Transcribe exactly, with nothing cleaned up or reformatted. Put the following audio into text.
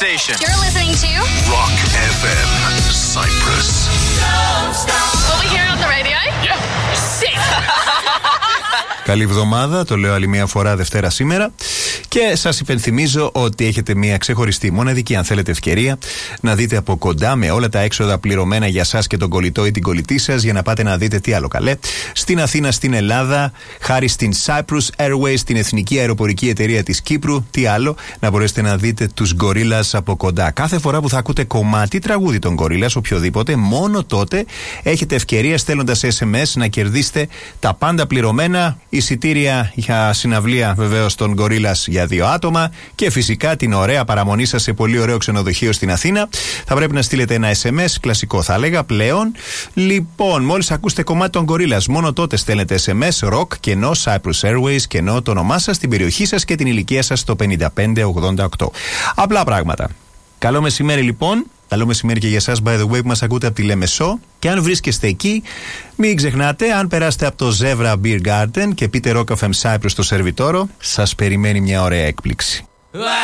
station. You're listening to Rock εφ εμ Cyprus. What we hear on the radio? Yeah. Sick. Καλή εβδομάδα, το λέω άλλη μια φορά Δευτέρα σήμερα. Και σας υπενθυμίζω ότι έχετε μια ξεχωριστή, μοναδική αν θέλετε ευκαιρία να δείτε από κοντά με όλα τα έξοδα πληρωμένα για σας και τον κολλητό ή την κολλητή σας για να πάτε να δείτε τι άλλο καλέ στην Αθήνα, στην Ελλάδα, χάρη στην Cyprus Airways, την εθνική αεροπορική εταιρεία της Κύπρου. Τι άλλο, να μπορέσετε να δείτε τους Gorillaz από κοντά. Κάθε φορά που θα ακούτε κομμάτι τραγούδι των Gorillaz, οποιοδήποτε, μόνο τότε έχετε ευκαιρία στέλνοντας ες εμ ες να κερδίσετε τα πάντα πληρωμένα, εισιτήρια για συναυλία βεβαίως των Gorillaz για δύο άτομα και φυσικά την ωραία παραμονή σας σε πολύ ωραίο ξενοδοχείο στην Αθήνα. Θα πρέπει να στείλετε ένα ες εμ ες, κλασικό θα έλεγα πλέον. Λοιπόν, μόλις ακούσετε κομμάτι των Gorillaz, μόνο τότε στέλνετε ες εμ ες, rock, κενό Cyprus Airways, κενό το όνομά σας, την περιοχή σας και την ηλικία σας στο πέντε πέντε ογδόντα οκτώ. Απλά πράγματα. Καλό μεσημέρι λοιπόν. Καλό μεσημέρι και για εσάς, by the way, που μας ακούτε από τη Λεμεσό. Και αν βρίσκεστε εκεί, μην ξεχνάτε, αν περάσετε από το Zebra Beer Garden και πείτε Rock εφ εμ Cyprus στο σερβιτόρο, σας περιμένει μια ωραία έκπληξη.